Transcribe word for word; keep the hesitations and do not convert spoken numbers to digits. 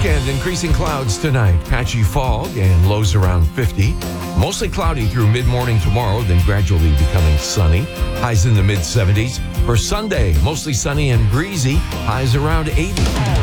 weekend, increasing clouds tonight. Patchy fog and lows around fifty. Mostly cloudy through mid-morning tomorrow, then gradually becoming sunny. Highs in the mid seventies. For Sunday, mostly sunny and breezy. Highs around eighty.